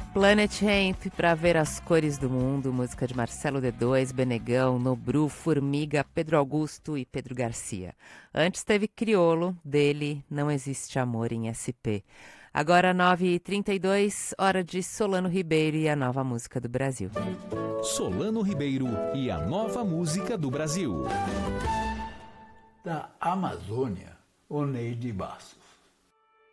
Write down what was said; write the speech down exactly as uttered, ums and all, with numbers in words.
Planet Hemp, Pra Ver as Cores do Mundo, música de Marcelo D dois, Benegão, Nobru, Formiga, Pedro Augusto e Pedro Garcia. Antes teve Criolo, dele Não Existe Amor em S P. Agora nove e trinta e dois, hora de Solano Ribeiro e a nova música do Brasil. Solano Ribeiro e a nova música do Brasil. Da Amazônia, Oneide Basso.